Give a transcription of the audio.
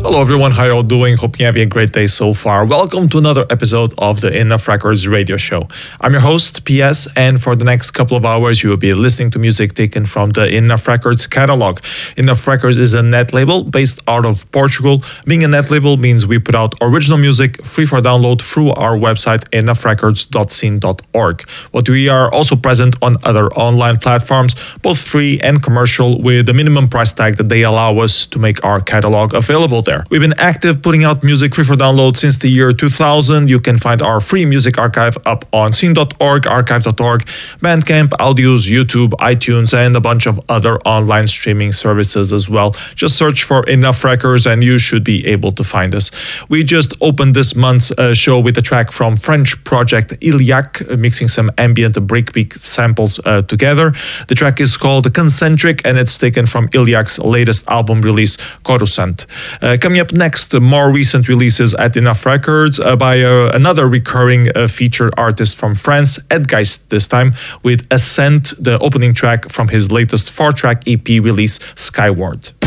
Hello everyone, how are you all doing? Hope you're having a great day so far. Welcome to another episode of the Enough Records radio show. I'm your host, PS, and for the next couple of hours you will be listening to music taken from the Enough Records catalog. Enough Records is a net label based out of Portugal. Being a net label means we put out original music free for download through our website enoughrecords.scene.org. But we are also present on other online platforms, both free and commercial, with a minimum price tag that they allow us to make our catalog available there. We've been active putting out music free for download since the year 2000. You can find our free music archive up on scene.org, archive.org, Bandcamp, Audios, YouTube, iTunes, and a bunch of other online streaming services as well. Just search for Enough Records and you should be able to find us. We just opened this month's show with a track from French project Iliac, mixing some ambient breakbeat samples together. The track is called Concentric and it's taken from Iliac's latest album release, Coruscant. Coming up next, more recent releases at Enough Records by another recurring featured artist from France, Ed Geist this time, with Ascent, the opening track from his latest 4-track EP release, Skyward.